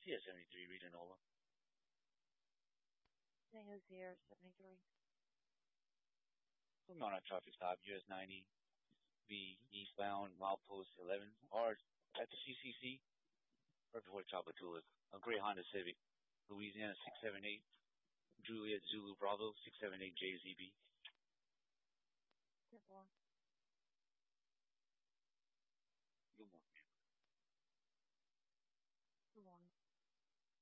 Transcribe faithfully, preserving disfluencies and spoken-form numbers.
C S seventy-three Rita Nola. Tango Sierra seventy-three. Pomona traffic stop U S ninety V eastbound milepost eleven or at the C C C. Right before Chapatula. A gray Honda Civic. Louisiana six seven eight. Juliet Zulu Bravo six seven eight J Z B. ten four.